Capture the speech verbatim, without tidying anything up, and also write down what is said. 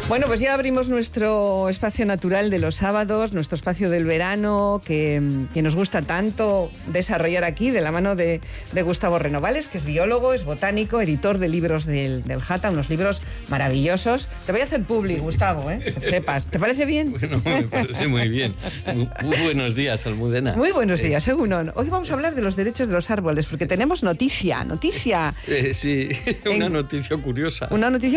Bueno, pues ya abrimos nuestro espacio natural de los sábados, nuestro espacio del verano, que, que nos gusta tanto desarrollar aquí, de la mano de, de Gustavo Renovales, que es biólogo, es botánico, editor de libros del, del Jata, unos libros maravillosos. Te voy a hacer publi, Gustavo, ¿eh? Que sepas. ¿Te parece bien? Bueno, me parece muy bien. Muy, muy buenos días, Almudena. Muy buenos días, Egunon. Hoy vamos a hablar de los derechos de los árboles, porque tenemos noticia, noticia. Eh, sí, una noticia curiosa. Una noticia